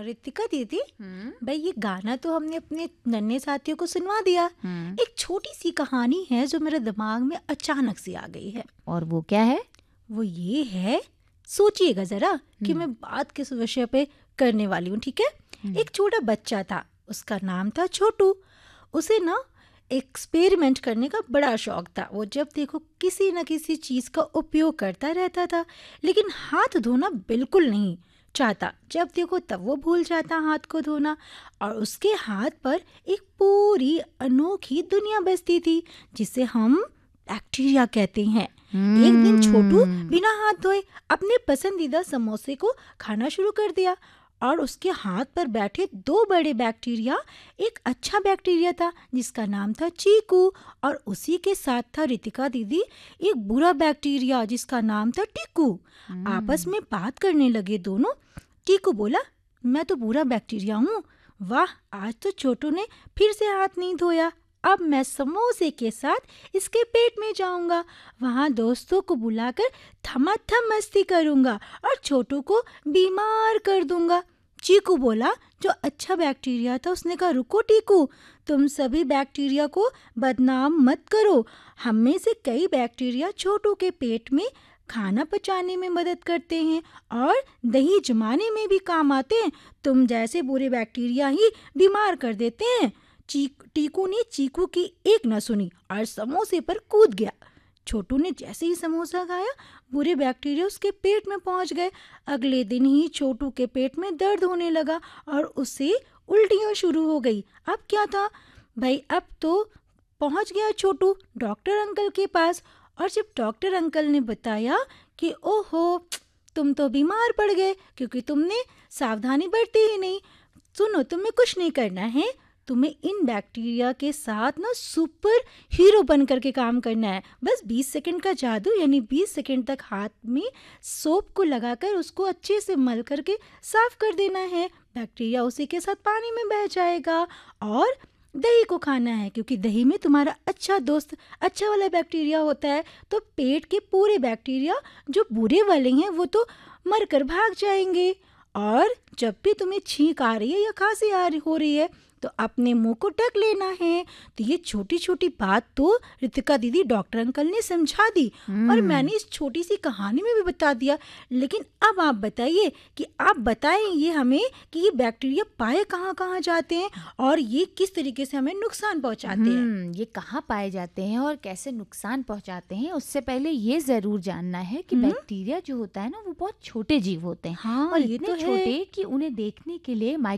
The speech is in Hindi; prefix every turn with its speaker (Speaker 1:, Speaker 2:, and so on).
Speaker 1: रितिका दीदी, भाई ये गाना तो हमने अपने नन्हे साथियों को सुनवा दिया। एक छोटी सी कहानी है जो मेरे दिमाग में अचानक से आ गई है।
Speaker 2: और वो क्या है?
Speaker 1: वो ये है, सोचिएगा जरा कि मैं बात किस विषय पे करने वाली हूँ, ठीक है? एक छोटा बच्चा था, उसका नाम था छोटू। उसे ना एक्सपेरिमेंट करने का बड़ा शौक था। वो जब देखो किसी न किसी चीज़ का उपयोग करता रहता था, लेकिन हाथ धोना बिल्कुल नहीं चाहता। जब देखो तब वो भूल जाता हाथ को धोना, और उसके हाथ पर एक पूरी अनोखी दुनिया बसती थी जिसे हम बैक्टीरिया कहते हैं। एक दिन छोटू बिना हाथ धोए अपने पसंदीदा समोसे को खाना शुरू कर दिया, और उसके हाथ पर बैठे दो बड़े बैक्टीरिया, एक अच्छा बैक्टीरिया था जिसका नाम था चीकू, और उसी के साथ था रितिका दीदी एक बुरा बैक्टीरिया जिसका नाम था टीकू। आपस में बात करने लगे दोनों। टीकू बोला, मैं तो बुरा बैक्टीरिया हूँ। वाह, आज तो छोटू ने फिर से हाथ नहीं धोया। अब मैं समोसे के साथ इसके पेट में जाऊंगा, वहाँ दोस्तों को बुलाकर थमाथम मस्ती करूंगा और छोटू को बीमार कर दूंगा। चीकू बोला, जो अच्छा बैक्टीरिया था, उसने कहा, रुको टीकू, तुम सभी बैक्टीरिया को बदनाम मत करो। हम में से कई बैक्टीरिया छोटू के पेट में खाना पचाने में मदद करते हैं और दही जमाने में भी काम आते हैं। तुम जैसे बुरे बैक्टीरिया ही बीमार कर देते हैं। टीकू ने चीकू की एक न सुनी और समोसे पर कूद गया। छोटू ने जैसे ही समोसा खाया, बुरे बैक्टीरिया उसके पेट में पहुंच गए। अगले दिन ही छोटू के पेट में दर्द होने लगा और उसे उल्टियां शुरू हो गई। अब क्या था भाई, अब तो पहुंच गया छोटू डॉक्टर अंकल के पास। और जब डॉक्टर अंकल ने बताया कि ओहो, तुम तो बीमार पड़ गए क्योंकि तुमने सावधानी बरती ही नहीं। सुनो, तुम्हें कुछ नहीं करना है, तुम्हें इन बैक्टीरिया के साथ ना सुपर हीरो बन करके काम करना है। बस 20 सेकंड का जादू, यानी 20 सेकंड तक हाथ में सोप को लगाकर उसको अच्छे से मल करके साफ कर देना है। बैक्टीरिया उसी के साथ पानी में बह जाएगा। और दही को खाना है क्योंकि दही में तुम्हारा अच्छा दोस्त अच्छा वाला बैक्टीरिया होता है। तो पेट के पूरे बैक्टीरिया जो बुरे वाले हैं वो तो मर कर भाग जाएंगे। और जब भी तुम्हें छींक आ रही है या खांसी हो रही है तो अपने मुंह को ढक लेना है। तो ये छोटी छोटी बात तो रितिका दीदी डॉक्टर अंकल ने समझा दी और मैंने इस छोटी सी कहानी में भी बता दिया। लेकिन अब आप बताइए कि आप बताएं ये हमें कि ये बैक्टीरिया पाए कहाँ कहाँ जाते हैं और ये किस तरीके से हमें नुकसान पहुँचाते हैं।
Speaker 2: ये कहाँ पाए जाते हैं और कैसे नुकसान पहुँचाते हैं। उससे पहले ये ज़रूर जानना है कि बैक्टीरिया जो होता है ना, वो बहुत छोटे जीव होते हैं।
Speaker 1: हाँ,
Speaker 2: और
Speaker 1: ये
Speaker 2: इतने
Speaker 1: तो
Speaker 2: छोटे कि उन्हें देखने के लिए